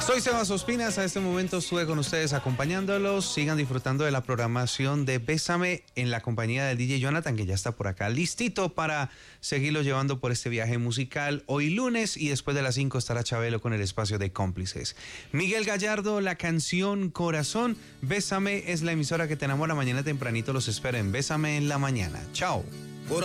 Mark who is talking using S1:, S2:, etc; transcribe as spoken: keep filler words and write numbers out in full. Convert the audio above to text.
S1: Soy Sebas Ospinas, a este momento estuve con ustedes acompañándolos. Sigan disfrutando de la programación de Bésame en la compañía del D J Jonathan, que ya está por acá listito para seguirlos llevando por este viaje musical. Hoy lunes y después de las cinco estará Chabelo con el espacio de cómplices. Miguel Gallardo, la canción Corazón. Bésame es la emisora que te enamora. Mañana tempranito los espero en Bésame en la mañana. Chao.